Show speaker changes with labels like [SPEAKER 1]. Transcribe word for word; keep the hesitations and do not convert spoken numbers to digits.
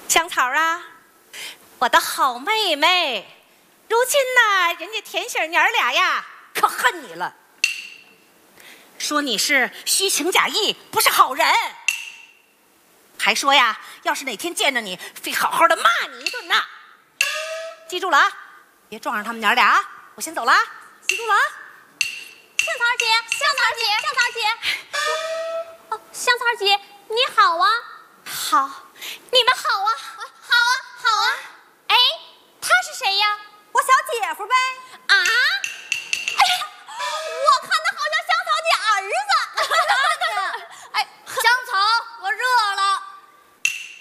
[SPEAKER 1] 香草啊，我的好妹妹，如今呢，人家田喜娘俩呀，可恨你了，说你是虚情假意，不是好人，还说呀，要是哪天见着你，非好好的骂你一顿呢。记住了啊，别撞上他们娘俩啊！我先走了啊，记住了啊。
[SPEAKER 2] 香草姐，香草姐，香草姐，哦，香草姐，你好啊！
[SPEAKER 1] 好，
[SPEAKER 2] 你们好啊！好啊，好啊！哎，他是谁呀？
[SPEAKER 3] 我小姐夫呗。
[SPEAKER 2] 啊？